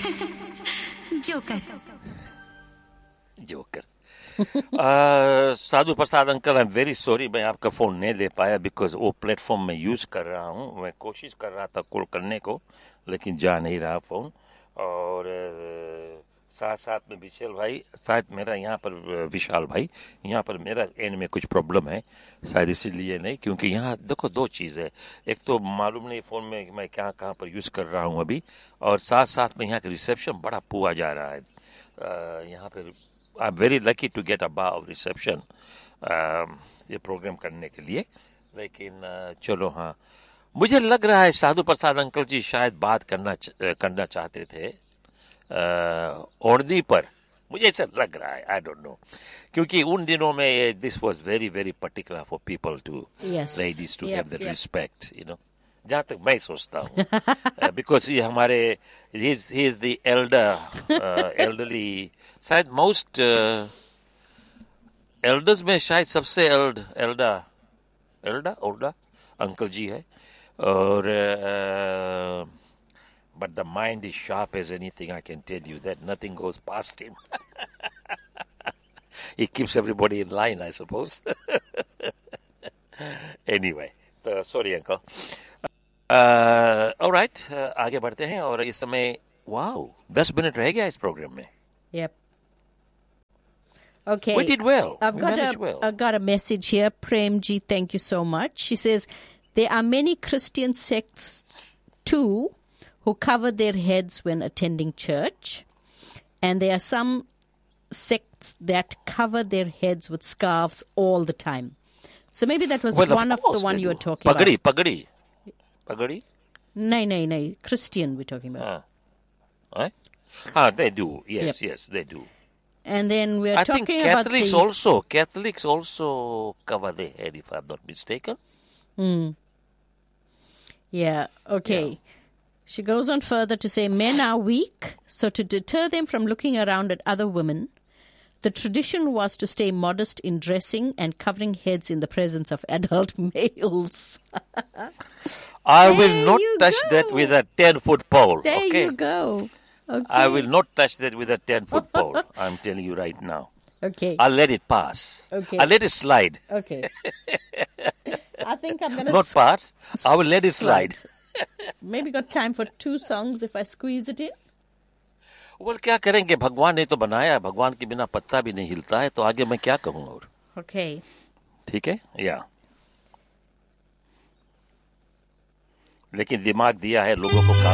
Joker joker Sadhu Prasad uncle, I am very sorry, मैं आपका phone नहीं ले पाया बिकॉज वो प्लेटफॉर्म में यूज कर रहा हूँ. मैं कोशिश कर रहा था कॉल करने को, लेकिन जा नहीं रहा फोन. और साथ साथ में विशाल भाई, शायद मेरा यहाँ पर विशाल भाई, यहाँ पर मेरा एंड में कुछ प्रॉब्लम है शायद, इसीलिए नहीं. क्योंकि यहाँ देखो दो चीज़ है, एक तो मालूम नहीं फोन में मैं क्या कहाँ पर यूज कर रहा हूँ अभी, और साथ साथ में यहाँ का रिसेप्शन बड़ा पुआ जा रहा है. यहाँ पर I am very lucky to get above reception ये प्रोग्राम करने के लिए. लेकिन चलो, हाँ, मुझे लग रहा है साधु प्रसाद अंकल जी शायद बात करना चाहते थे ओढ़नी पर. मुझे ऐसा लग रहा है, आई डोंट नो, क्योंकि उन दिनों में this was very very particular for people to, ladies to have the respect, you know, जहां तक मैं सोचता हूँ. बिकॉज ये हमारे ही इज द एल्डरली, शायद मोस्ट एल्डर्स में शायद सबसे ओल्डा अंकल जी है. और but the mind is sharp as anything, I can tell you that nothing goes past him. He keeps everybody in line, I suppose. Anyway, sorry uncle. All right, आगे बढ़ते हैं. और इस समय wow 10 मिनट रह गया इस प्रोग्राम में. Yep. Okay. We did well. I've got a message here. Prem Ji, thank you so much. She says, there are many Christian sects too who cover their heads when attending church. And there are some sects that cover their heads with scarves all the time. So maybe that was one of the one you were talking about. Pagadi. No. Christian we're talking about. They do. Yes, they do. And then we're talking about Catholics also cover their head, if I'm not mistaken. Yeah, okay. Yeah. She goes on further to say, men are weak, so to deter them from looking around at other women, the tradition was to stay modest in dressing and covering heads in the presence of adult males. I will not touch that with a 10-foot pole. There you go. Okay. I will not touch that with a 10-foot pole. I'm telling you right now. Okay. I'll let it pass. Okay. I'll let it slide. Okay. I think I'm going to... Not pass. I will let it slide. Maybe got time for 2 songs if I squeeze it in. Well, क्या करेंगे? भगवान ने तो बनाया, भगवान के बिना पत्ता भी नहीं हिलता है, तो आगे मैं क्या कहूँ और? Okay. ठीक है? या. लेकिन दिमाग दिया है लोगों को